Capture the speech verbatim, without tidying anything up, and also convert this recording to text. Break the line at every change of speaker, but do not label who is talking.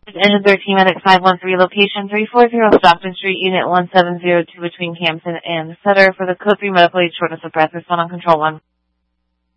Engine thirteen Medic five one three, location three forty Stockton Street, Unit one seven zero two between Hampton and Sutter for the Code three Medical Aid Shortness of Breath. Respond on Control one.